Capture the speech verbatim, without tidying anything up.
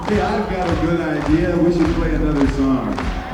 Hey, I've got a good idea. We should play another song.